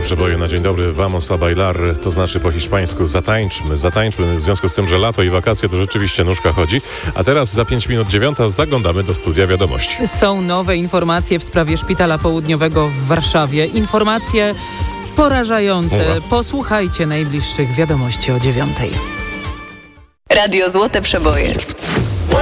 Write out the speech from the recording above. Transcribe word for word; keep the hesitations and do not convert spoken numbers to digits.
Przeboje na dzień dobry. Vamos a bailar, to znaczy po hiszpańsku zatańczmy, zatańczmy. W związku z tym, że lato i wakacje, to rzeczywiście nóżka chodzi. A teraz za pięć minut dziewiąta zaglądamy do studia wiadomości. Są nowe informacje w sprawie Szpitala Południowego w Warszawie. Informacje porażające. Ura. Posłuchajcie najbliższych wiadomości o dziewiątej. Radio Złote Przeboje.